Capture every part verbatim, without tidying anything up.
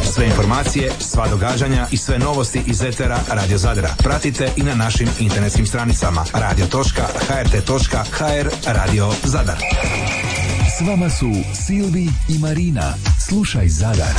Sve informacije, sva događanja i sve novosti iz etera Radio Zadra pratite i na našim internetskim stranicama radio točka h r t točka h r Radio Zadar. S vama su Silvi i Marina. Slušaj Zadar.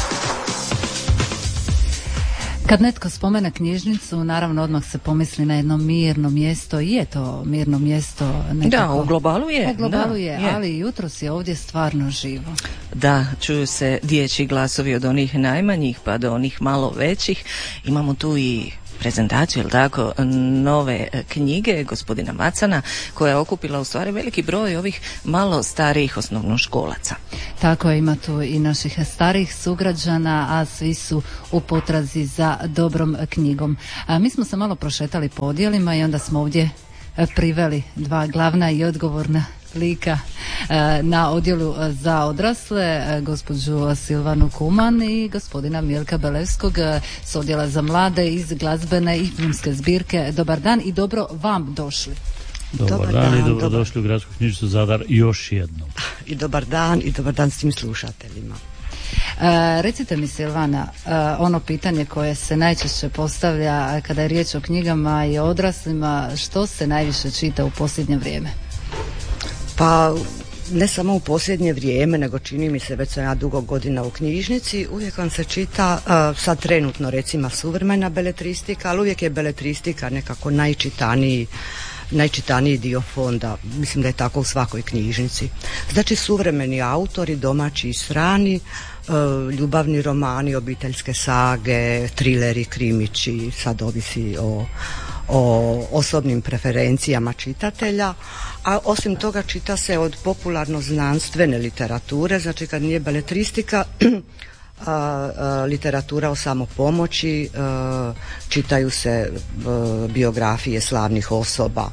Kad netko spomene knjižnicu, naravno odmah se pomisli na jedno mirno mjesto. I je to mirno mjesto nekako. Da, u globalu je. U globalu da, je, je, ali jutros je ovdje stvarno živo. Da, čuju se dječji glasovi od onih najmanjih pa do onih malo većih. Imamo tu i prezentaciju, ili tako, nove knjige gospodina Macana, koja je okupila u stvari veliki broj ovih malo starijih osnovnoškolaca. Tako je, ima tu i naših starijih sugrađana, a svi su u potrazi za dobrom knjigom. A mi smo se malo prošetali po odjelima i onda smo ovdje priveli dva glavna i odgovorna lika na odjelu za odrasle, gospođu Silvanu Kuman i gospodina Milka Belevskog s odjela za mlade iz glazbene i filmske zbirke. Dobar dan i dobro vam došli. Dobar, dobar dan, dan i dobrodošli dobar. U Gradsku knjižnicu Zadar još jednom. I dobar dan i dobar dan svim slušateljima. E, recite mi Silvana, e, ono pitanje koje se najčešće postavlja kada je riječ o knjigama i odraslima, što se najviše čita u posljednje vrijeme? Pa ne samo u posljednje vrijeme, nego čini mi se, već sam ja dugo godina u knjižnici, uvijek vam se čita, uh, sad trenutno recimo suvremena beletristika, ali uvijek je beletristika nekako najčitaniji najčitaniji dio fonda, mislim da je tako u svakoj knjižnici. Znači suvremeni autori, domaći i strani, uh, ljubavni romani, obiteljske sage, trileri, krimići, sad ovisi o o osobnim preferencijama čitatelja, a osim toga čita se od popularno-znanstvene literature, znači kad nije beletristika, a, a, literatura o samopomoći, a, čitaju se a, biografije slavnih osoba.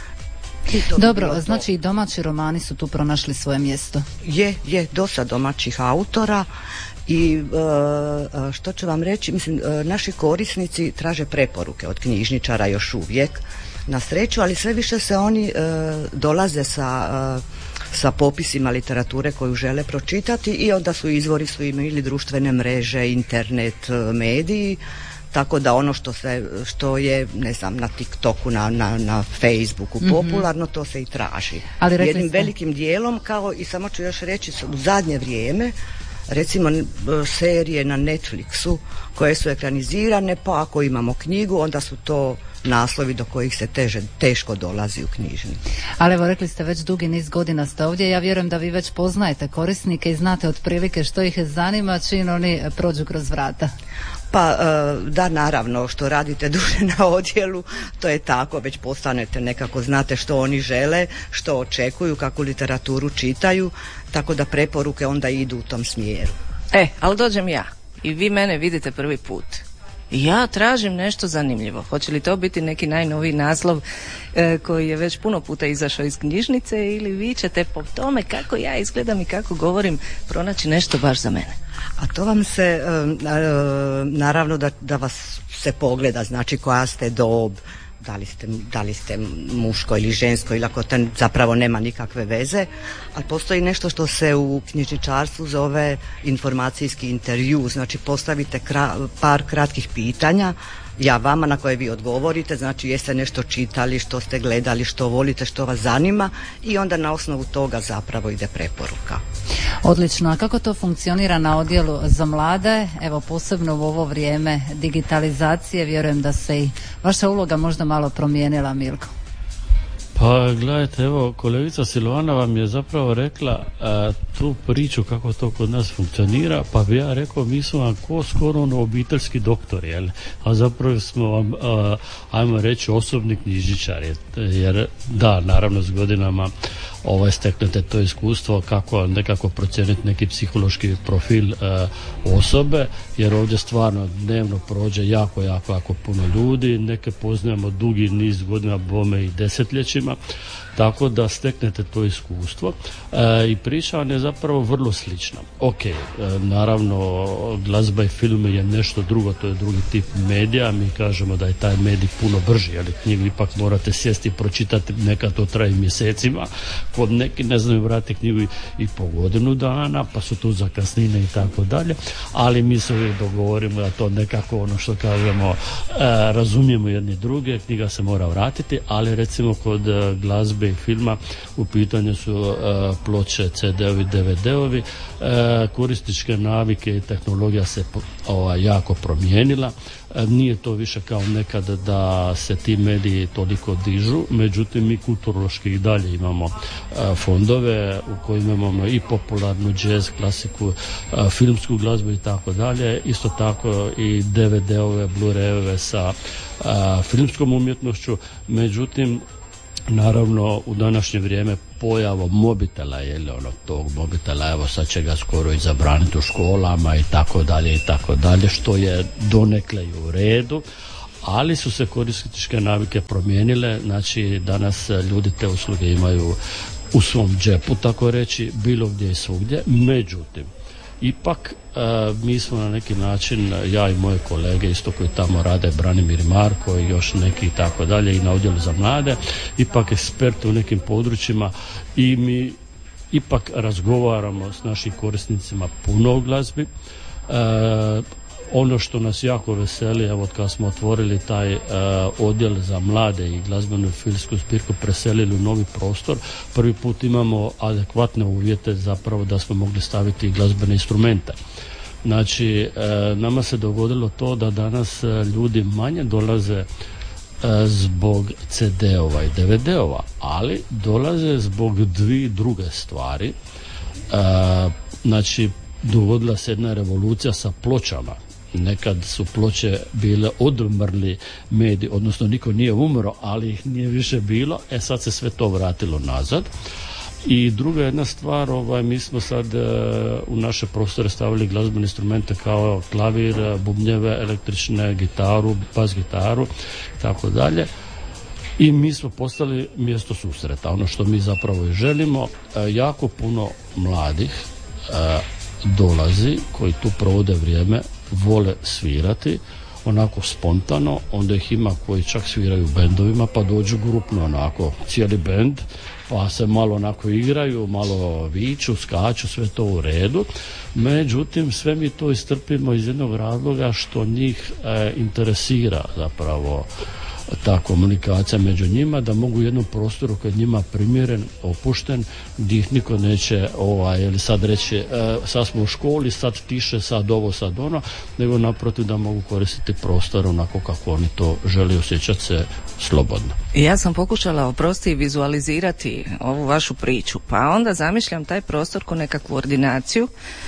Dobro, znači i domaći romani su tu pronašli svoje mjesto. Je, je, dosta domaćih autora. I uh, što ću vam reći, mislim, uh, naši korisnici traže preporuke od knjižničara još uvijek, na sreću, ali sve više se oni uh, dolaze sa, uh, sa popisima literature koju žele pročitati i onda su izvori su im ili društvene mreže, internet, uh, mediji, tako da ono što se, što je, ne znam, na TikToku, na, na, na Facebooku mm-hmm. popularno, to se i traži. Ali jednim ste... velikim dijelom, kao i samo ću još reći, u zadnje vrijeme recimo serije na Netflixu koje su ekranizirane, pa ako imamo knjigu onda su to naslovi do kojih se teže, teško dolazi u knjižnici. Ali evo, rekli ste već dugi niz godina ste ovdje, ja vjerujem da vi već poznajete korisnike i znate otprilike što ih zanima čim oni prođu kroz vrata. Pa da, naravno, što radite duže na odjelu, to je tako, već postanete nekako, znate što oni žele, što očekuju, kakvu literaturu čitaju, tako da preporuke onda idu u tom smjeru. E, ali dođem ja i vi mene vidite prvi put. Ja tražim nešto zanimljivo. Hoće li to biti neki najnoviji naslov e, koji je već puno puta izašao iz knjižnice, ili vi ćete po tome kako ja izgledam i kako govorim pronaći nešto baš za mene? A to vam se, e, naravno da, da vas se pogleda, znači koja ste dob, da li ste, da li ste muško ili žensko, ili ako to zapravo nema nikakve veze, ali postoji nešto što se u knjižničarstvu zove informacijski intervju, znači postavite kra, par kratkih pitanja, ja vama, na koje vi odgovorite, znači jeste nešto čitali, što ste gledali, što volite, što vas zanima, i onda na osnovu toga zapravo ide preporuka. Odlično, a kako to funkcionira na odjelu za mlade, evo posebno u ovo vrijeme digitalizacije, vjerujem da se i vaša uloga možda malo promijenila, Milko? Pa gledajte, evo kolegica Silvana vam je zapravo rekla a, tu priču kako to kod nas funkcionira, pa bi ja rekao mi smo vam ko skoro ono obiteljski doktori, jel? A zapravo smo vam a, ajmo reći osobni knjižničari, jer da, naravno s godinama ovaj, steknete to iskustvo kako nekako procijeniti neki psihološki profil a, osobe, jer ovdje stvarno dnevno prođe jako, jako, jako puno ljudi, neke poznajemo dugi niz godina, bome i desetljećima, tako da steknete to iskustvo. E, i priča vam je zapravo vrlo slična. Ok, e, naravno glazba i film je nešto drugo, to je drugi tip medija, mi kažemo da je taj medij puno brži, ali knjigu ipak morate sjesti i pročitati, neka to traje mjesecima, kod neki ne znaju vrati knjigu i, i po godinu dana, pa su tu zakasnine i tako dalje, ali mi se uvijek dogovorimo da to nekako ono što kažemo, e, razumijemo jedni druge, knjiga se mora vratiti, ali recimo kod e, glazbe i filma u pitanju su e, ploče, ce de-ovi, de ve de-ovi, e, korisničke navike i tehnologija se ova, jako promijenila. E, nije to više kao nekad da se ti mediji toliko dižu, međutim mi kulturološki i dalje imamo e, fondove u kojima imamo i popularnu jazz, klasiku, e, filmsku glazbu i tako dalje, isto tako i de ve de-ove, Blu-rayove sa a, filmskom umjetnošću, međutim naravno u današnje vrijeme pojavom mobitela ili onog tog mobitela, evo sad će ga skoro i zabraniti u školama i tako dalje i tako dalje, što je donekle i u redu, ali su se korisničke navike promijenile, znači danas ljudi te usluge imaju u svom džepu, tako reći, bilo gdje i svugdje, međutim ipak e, mi smo na neki način, ja i moje kolege isto koji tamo rade, Branimir i Marko i još neki i tako dalje i na odjelu za mlade, ipak eksperti u nekim područjima i mi ipak razgovaramo s našim korisnicima puno o glazbi. E, ono što nas jako veseli, evo od kada smo otvorili taj e, odjel za mlade i glazbenu i filmsku zbirku, preselili u novi prostor, prvi put imamo adekvatne uvjete zapravo da smo mogli staviti i glazbene instrumente. Znači, e, nama se dogodilo to da danas ljudi manje dolaze e, zbog ce de-ova i de ve de-ova, ali dolaze zbog dvije druge stvari. E, znači, dogodila se jedna revolucija sa pločama. Nekad su ploče bile odumrli mediji, odnosno niko nije umro, ali ih nije više bilo, e sad se sve to vratilo nazad. I druga jedna stvar, ovaj, mi smo sad e, u naše prostore stavili glazbene instrumente kao klavir, bubnjeve, električne, gitaru, bas gitaru i tako dalje. I mi smo postali mjesto susreta, ono što mi zapravo i želimo. E, jako puno mladih e, dolazi koji tu provode vrijeme, vole svirati onako spontano, onda ih ima koji čak sviraju u bendovima, pa dođu grupno onako cijeli bend, pa se malo onako igraju, malo viču, skaču, sve to u redu. Međutim, sve mi to istrpimo iz jednog razloga što njih e, interesira zapravo ta komunikacija među njima, da mogu u jednom prostoru koji je njima primjeren, opušten, gdje ih niko neće ovaj, ili sad reći e, sad smo u školi, sad tiše, sad ovo, sad ono, nego naprotiv da mogu koristiti prostor onako kako oni to žele, osjećati se slobodno. Ja sam pokušala, oprosti, vizualizirati ovu vašu priču, pa onda zamišljam taj prostor ko nekakvu ordinaciju,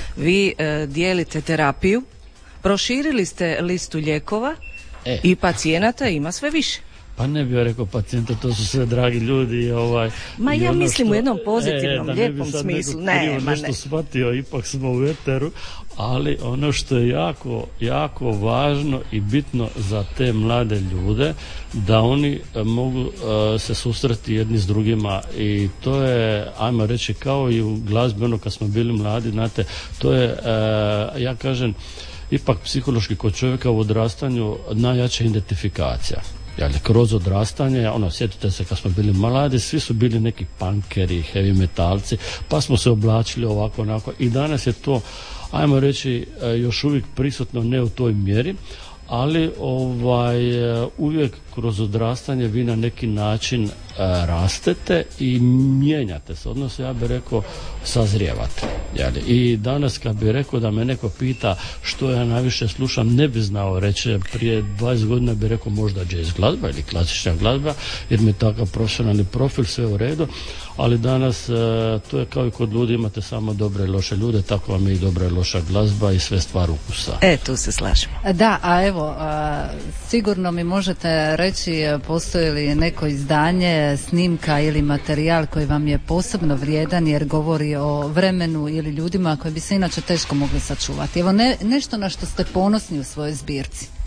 vi e, dijelite terapiju, proširili ste listu lijekova, E. i pacijenata ima sve više. Pa ne bih rekao pacijenta, to su sve dragi ljudi. Ovaj, ma ja ono mislim što, u jednom pozitivnom, e, lijepom smislu. Ne, ma nešto ne. shvatio, ipak smo u eteru, ali ono što je jako, jako važno i bitno za te mlade ljude, da oni mogu uh, se susreti jedni s drugima, i to je, ajmo reći, kao i u glazbi, ono kad smo bili mladi, znate, to je, uh, ja kažem, ipak psihološki kod čovjeka u odrastanju najjača identifikacija. Jel, kroz odrastanje, ono, sjetite se kad smo bili mladi, svi su bili neki punkeri, heavy metalci, pa smo se oblačili ovako, onako, i danas je to, ajmo reći, još uvijek prisutno, ne u toj mjeri, ali ovaj, uvijek kroz odrastanje vi na neki način e, rastete i mijenjate se, odnosno ja bih rekao sazrijevate. Jeli? I danas kad bih rekao da me neko pita što ja najviše slušam, ne bi znao reći. Prije dvadeset godina bih rekao možda jazz glazba ili klasična glazba, jer mi je takav profesionalni profil, sve u redu, ali danas e, to je kao i kod ljudi, imate samo dobre i loše ljude, tako vam je i dobra i loša glazba i sve stvar ukusa. E, tu se slažemo. Da, a evo, a, sigurno mi možete reći, postoji li neko izdanje, snimka ili materijal koji vam je posebno vrijedan jer govori o vremenu ili ljudima koji bi se inače teško mogli sačuvati. Evo ne, nešto na što ste ponosni u svojoj zbirci.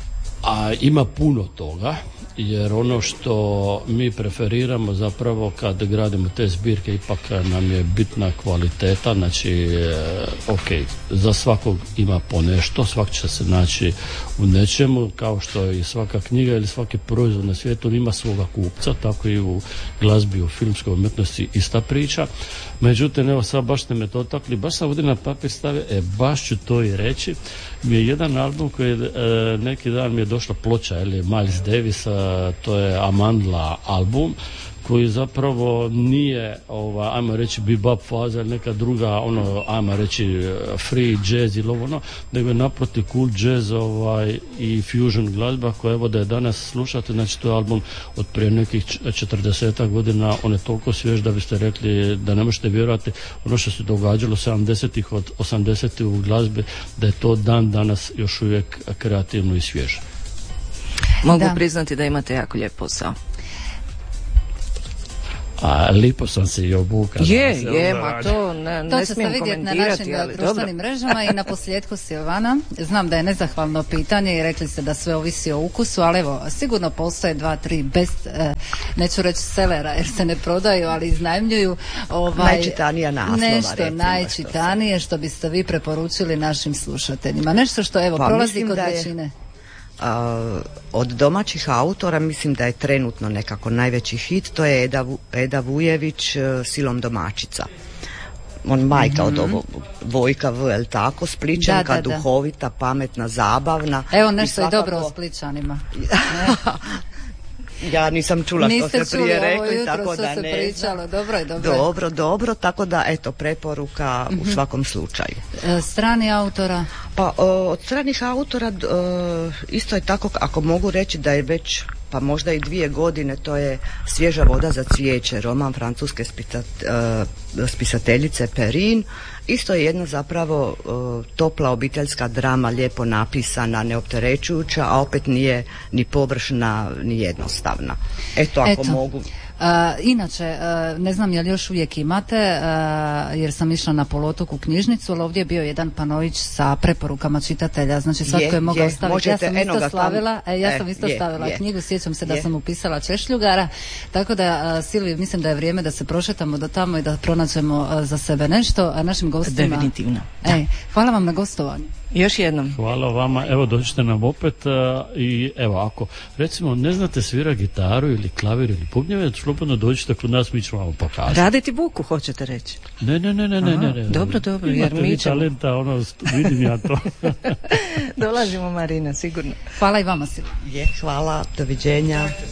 A ima puno toga, jer ono što mi preferiramo zapravo kad gradimo te zbirke, ipak nam je bitna kvaliteta, znači ok, za svakog ima po nešto, svak će se naći u nečemu, kao što i svaka knjiga ili svaki proizvod na svijetu ima svoga kupca, tako i u glazbi, u filmskoj umjetnosti ista priča. Međutim, evo sad baš ste me dotakli, baš sam ovdje na papir stavio, e baš ću to i reći, mi je jedan album koji je, e, neki dan mi je došla ploča, ili Miles Davisa, to je Amandla album, koji zapravo nije, ova, ajmo reći, bebop faza ili neka druga, ono, ajmo reći, free jazz ili ovo, no, nego je naprotiv cool jazz ovaj, i fusion glazba koja evo da je danas slušate, znači to je album od prije nekih četrdesetak godina, on je toliko svjež da biste rekli da ne možete vjerovati ono što se događalo sedamdesetih od osamdesetih u glazbi, da je to dan danas još uvijek kreativno i svježe. Mogu Da. priznati da imate jako lijep posao. A lipo sam se i obuka. Je, danas, je, evo, ma to ne, To ne će se smijem vidjeti na komentirati, našim ali društvenim dobro. mrežama. I na posljedku, Silvana, znam da je nezahvalno pitanje i rekli ste da sve ovisi o ukusu, ali evo, sigurno postoje dva, tri best, eh, neću reći sellera jer se ne prodaju, ali iznajmljuju. Ovaj, Najčitanija naslova, nešto recimo, najčitanije što biste vi preporučili našim slušateljima. Nešto što evo Pa prolazi mislim kod da je- većine. A, od domaćih autora mislim da je trenutno nekako najveći hit, to je Eda, Vu- Eda Vujević, e, Silom domaćica. On majka od ovog Vojka V, jel tako, Spličanka, Da, da, da. duhovita, pametna, zabavna. Evo nešto i svakako- dobro o Spličanima. Ja nisam čula što Niste ste čuli prije ovo rekli, jutro tako što da se ne pričalo. znam. Dobro je, dobro je. Dobro, dobro, tako da eto preporuka u svakom slučaju. E, Strani autora. Pa o, od stranih autora d- o, isto je tako, ako mogu reći da je već pa možda i dvije godine, to je Svježa voda za cvijeće, roman francuske spisat, e, spisateljice Perrin. Isto je jedna zapravo o, topla obiteljska drama, lijepo napisana, neopterećujuća, a opet nije ni površna ni jednostavna. Eto, ako Eto. mogu. Uh, inače, uh, ne znam je li još uvijek imate, uh, jer sam išla na polotok u knjižnicu, ali ovdje je bio jedan panović sa preporukama čitatelja, znači svatko je, Je, mogao je, staviti. Ja možete, sam eno isto ga tamo. slavila, e, ja E, sam isto je, stavila je. knjigu, sjećam se da Je. sam upisala Češljugara, tako da, uh, Silvi, mislim da je vrijeme da se prošetamo do tamo i da pronađemo uh, za sebe nešto, a našim gostima. Definitivno. Ej, hvala vam na gostovanju. Još jednom. Hvala vama, evo dođite nam opet a, i evo ako recimo ne znate svira gitaru ili klavir ili bubnjeve, slobodno dođite kod nas, mi ćemo vam pokazati. Raditi buku, hoćete reći. Ne, ne, ne, ne, ne, ne, ne. Dobro, dobro, jer Imate mi vi ćemo- talenta, ono, st- vidim ja to. Dolazimo, Marina, sigurno. Hvala i vama, Silvi. Je, hvala, doviđenja.